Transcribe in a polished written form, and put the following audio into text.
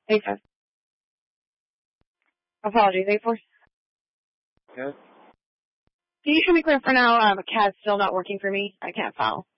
Hey, Jeff. Apologies, 8-4. Yes. Can you show me clear for now? CAD's still not working for me. I can't file.